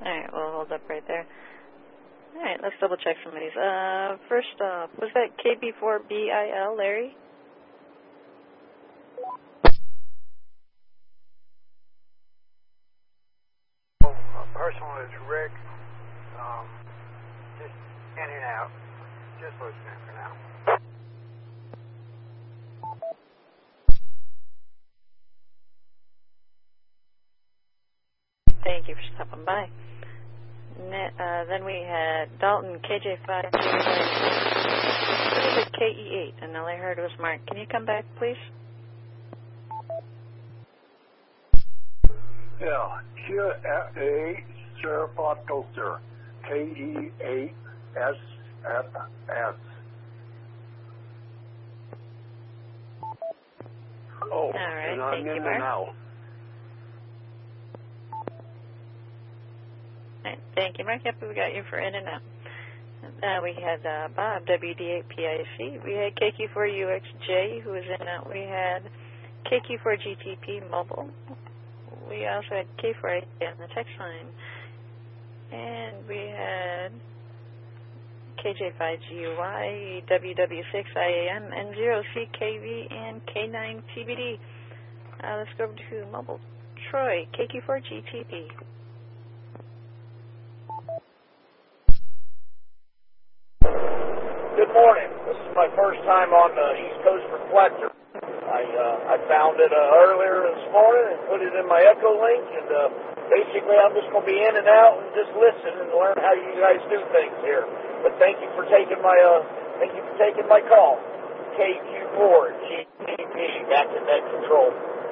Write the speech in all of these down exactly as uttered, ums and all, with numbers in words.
right, we'll hold up right there. All right, let's double check some of these. Uh, first off, was that K B four B I L, Larry? Oh, uh, personal is Rick. Um, just in and out. Just listening for now. Thank you for stopping by. Ne uh, then we had Dalton, K J five, K E eight, and all I heard was Mark. Can you come back, please? Yeah, Q A Sir Foxtrot, sir. K E eight S F S. Oh, right, and I'm thank in you, there Mark. now. Right, thank you, Mark. Yep, we got you for in and out. Uh, we had uh, Bob, W D eight P I C. We had K Q four U X J, who was in and out. We had K Q four G T P Mobile. We also had K four A on the text line. And we had K J five G U Y, W W six I A M, N zero C K V, and K nine T B D. Uh, let's go over to Mobile. Troy, K Q four G T P. Good morning. This is my first time on the East Coast Reflector. I uh, I found it uh, earlier this morning and put it in my Echo Link, and uh, basically I'm just going to be in and out and just listen and learn how you guys do things here. But thank you for taking my uh thank you for taking my call. K Q four G T P back to net control.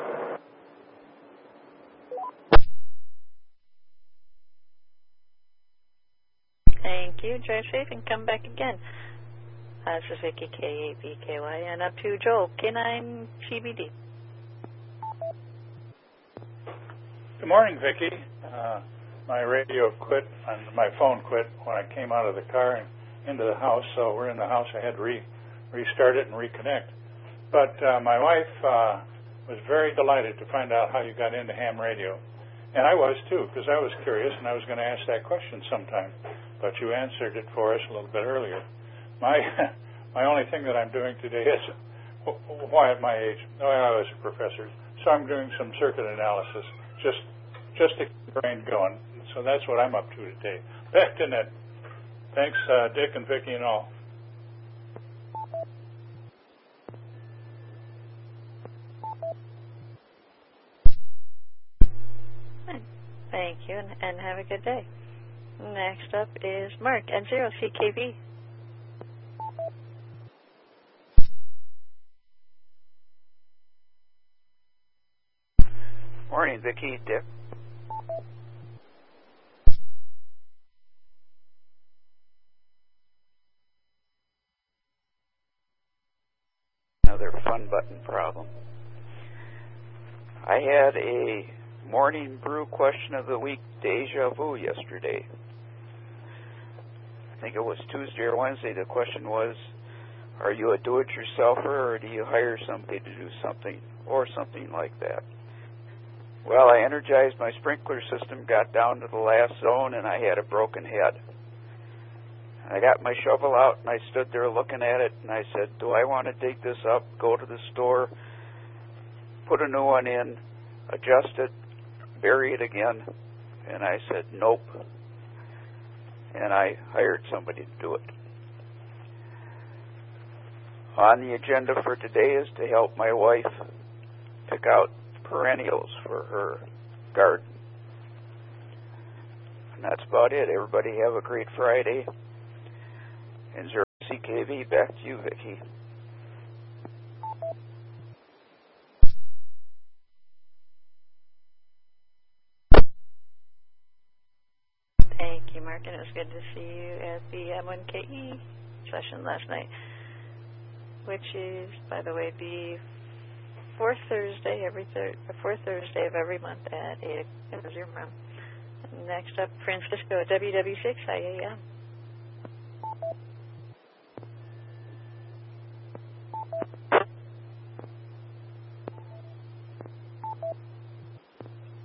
Thank you. Drive safe and come back again. Uh, this is Vicky, K eight B K Y, and up to Joel, K nine T B D. Good morning, Vicki. Uh, my radio quit, and my phone quit when I came out of the car and into the house, so we're in the house. I had to re restart it and reconnect. But uh, my wife uh, was very delighted to find out how you got into ham radio. And I was, too, because I was curious, and I was going to ask that question sometime. But you answered it for us a little bit earlier. My my only thing that I'm doing today is, why at my age? Oh, I was a professor, so I'm doing some circuit analysis, just just to keep the brain going. So that's what I'm up to today. Back to net. Thanks, uh, Dick and Vicki and all. Thank you, and, and have a good day. Next up is Mark, N zero C K V. Morning, Vicki, Dick. Another fun button problem. I had a morning brew question of the week deja vu yesterday. I think it was Tuesday or Wednesday. The question was, are you a do-it-yourselfer or do you hire somebody to do something or something like that? Well, I energized my sprinkler system, got down to the last zone, and I had a broken head. I got my shovel out, and I stood there looking at it, and I said, do I want to dig this up, go to the store, put a new one in, adjust it, bury it again? And I said, nope. And I hired somebody to do it. On the agenda for today is to help my wife pick out perennials for her garden. And that's about it. Everybody have a great Friday. And zero C K V, back to you, Vicki. Thank you, Mark, and it was good to see you at the M one K E session last night, which is, by the way, the fourth Thursday every thir- fourth Thursday of every month at eight in the Zoom room. Next up, Francisco, W W six I A M.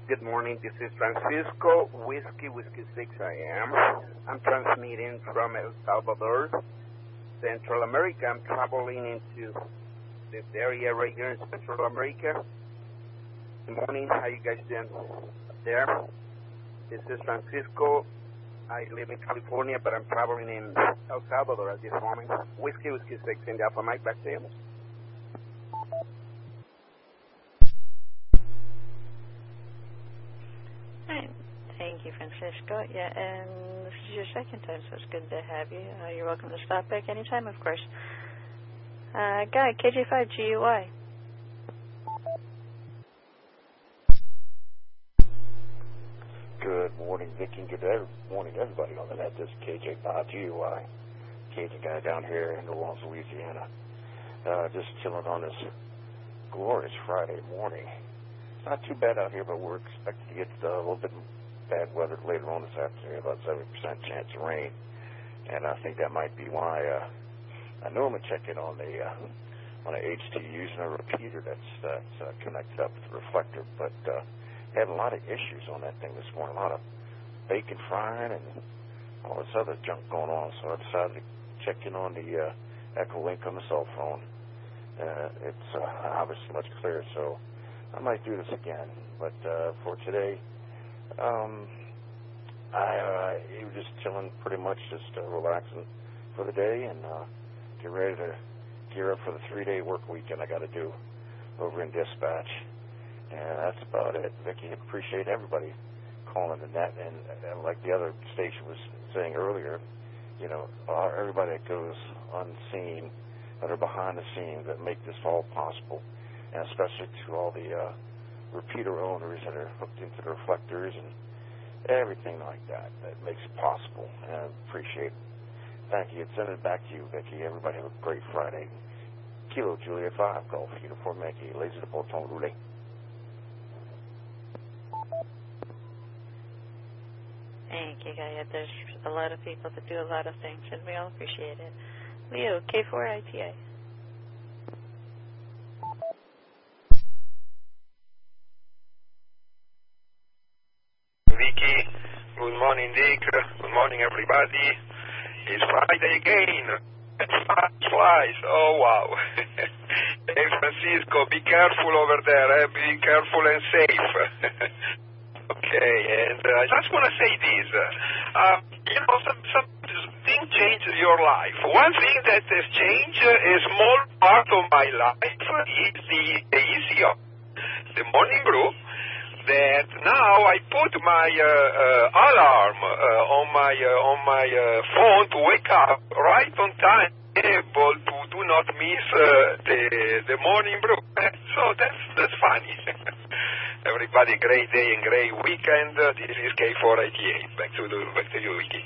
Good morning. This is Francisco, Whiskey, Whiskey six I am. I'm transmitting from El Salvador, Central America. I'm traveling into this area right here in Central America. Good morning. How you guys doing there? This is Francisco. I live in California, but I'm traveling in El Salvador at this moment. Whiskey, Whiskey six in the Alpha Mike. Back to you. Thank you, Francisco. Yeah, and this is your second time, so it's good to have you. Uh, you're welcome to stop back anytime, of course. Uh, Guy, K J five G U I. Good morning, Vicki. Good morning, everybody on the net. This is K J five G U I. Cajun guy down here in New Orleans, Louisiana. Uh, just chilling on this glorious Friday morning. It's not too bad out here, but we're expected to get uh, a little bit bad weather later on this afternoon, about seventy percent chance of rain. And I think that might be why uh, I normally check in on the uh, on the H T using a repeater that's, that's uh, connected up with the reflector, but uh, had a lot of issues on that thing this morning, a lot of bacon frying and all this other junk going on, so I decided to check in on the uh, Echo Link on the cell phone. Uh, it's uh, obviously much clearer, so I might do this again. But uh, for today, um, I uh, was just chilling, pretty much just uh, relaxing for the day and uh, get ready to gear up for the three-day work weekend I got to do over in Dispatch. And that's about it. Vicki, appreciate everybody calling the net, and, and like the other station was saying earlier, you know, everybody that goes unseen, that are behind the scenes, that make this all possible, and especially to all the uh, repeater owners that are hooked into the reflectors and everything like that that makes it possible. And I appreciate it. Thank you. Send it back to you, Vicki. Everybody have a great Friday. Kilo Juliet five, Golf Uniform Yankee, Lazy de Porton Roulette. Thank you, Guy. There's a lot of people that do a lot of things, and we all appreciate it. Leo, K four I T A. Vicky, good morning, Dick. Good morning, everybody. It's Friday again. Time flies. Oh, wow. Hey, Francisco, be careful over there. Eh? Be careful and safe. Okay, and uh, I just want to say this. Uh, you know, some, some things change your life. One thing that has changed, a small part of my life, is the, the E C O, the morning brew. That now I put my uh, uh, alarm uh, on my uh, on my uh, phone to wake up right on time, able to do not miss uh, the the morning brew. So that's that's funny. Everybody, great day and great weekend. Uh, this is K four I T A. Back to the back to you, Vicky.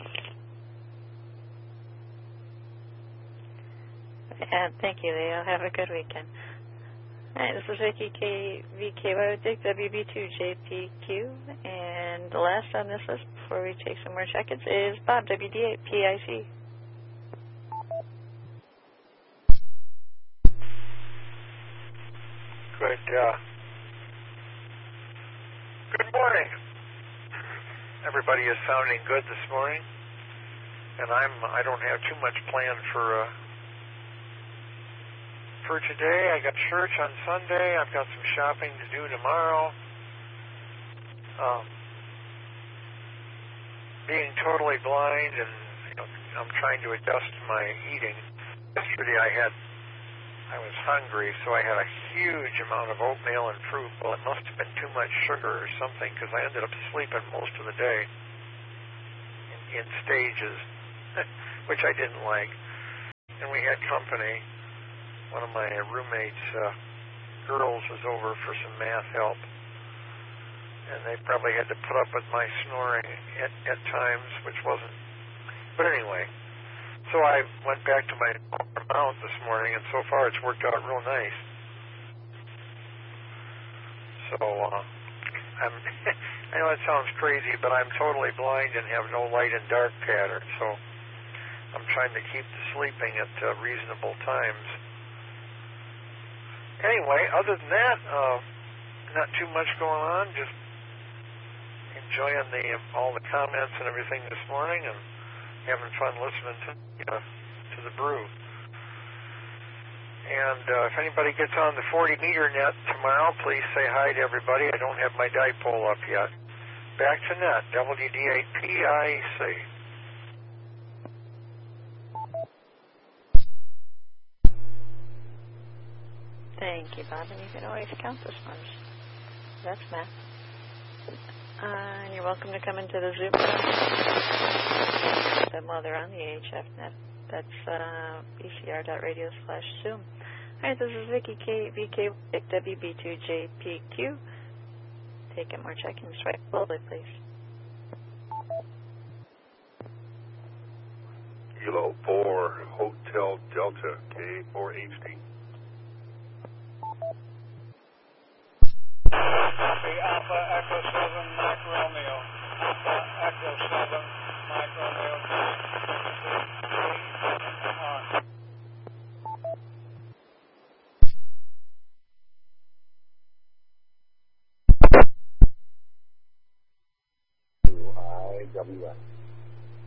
And thank you, Leo. Have a good weekend. Hi, this is Vicky K V K Y Dick W B two J P Q, and the last on this list before we take some more check-ins is Bob W D eight P I C. Good. Uh, good morning. Everybody is sounding good this morning, and I'm. I don't have too much planned for. Uh, For today, I got church on Sunday. I've got some shopping to do tomorrow. Um, being totally blind, and you know, I'm trying to adjust my eating. Yesterday, I had, I was hungry, so I had a huge amount of oatmeal and fruit. Well, it must have been too much sugar or something, because I ended up sleeping most of the day in, in stages, which I didn't like. And we had company. One of my roommates' uh, girls was over for some math help, and they probably had to put up with my snoring at, at times, which wasn't. But anyway, so I went back to my mount this morning, and so far it's worked out real nice. So uh, I'm. I know it sounds crazy, but I'm totally blind and have no light and dark pattern, so I'm trying to keep the sleeping at uh, reasonable times. Anyway, other than that, uh, not too much going on. Just enjoying the all the comments and everything this morning, and having fun listening to uh, to the brew. And uh, if anybody gets on the forty meter net tomorrow, please say hi to everybody. I don't have my dipole up yet. Back to net, W D eight P I C. Thank you, Bob, and you can always count this one. That's Matt. Uh, and you're welcome to come into the Zoom. Them while they're on the A H F net. That's uh, B C R dot radio slash Zoom. All right, this is Vicky K, V K W B two J P Q. Taking more check-ins right slowly, please. Kilo four Hotel Delta K four H D. Alpha Echo seven Mike Romeo. Alpha Echo seven Mike Romeo. I W S.